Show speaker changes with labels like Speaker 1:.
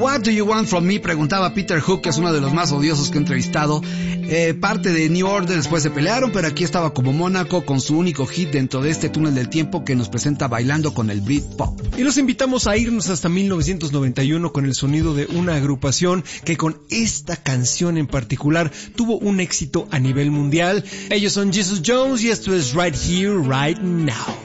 Speaker 1: What do you want from me? Preguntaba Peter Hook, que es uno de los más odiosos que he entrevistado. Parte de New Order, después se pelearon, pero aquí estaba como Mónaco con su único hit dentro de este túnel del tiempo que nos presenta bailando con el Britpop.
Speaker 2: Y los invitamos a irnos hasta 1991 con el sonido de una agrupación que con esta canción en particular tuvo un éxito a nivel mundial. Ellos son Jesus Jones y esto es Right Here, Right Now.